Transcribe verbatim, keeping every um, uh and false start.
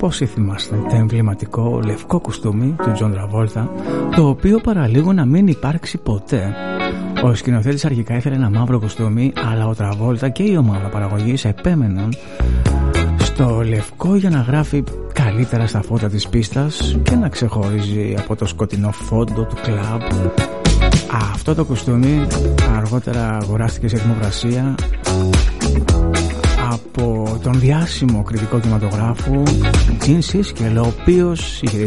Πόσοι θυμάστε το εμβληματικό λευκό κουστούμι του Τζον Τραβόλτα, το οποίο παραλίγο να μην υπάρξει ποτέ. Ο σκηνοθέτης αρχικά ήθελε ένα μαύρο κουστούμι, αλλά ο Τραβόλτα και η ομάδα παραγωγής επέμεναν στο λευκό για να γράφει καλύτερα στα φώτα της πίστας και να ξεχωρίζει από το σκοτεινό φόντο του κλαμπ. Αυτό το κουστούμι αργότερα αγοράστηκε σε δημοκρασία από τον διάσημο κριτικό κινηματογράφου Gene Siskel, ο οποίος είχε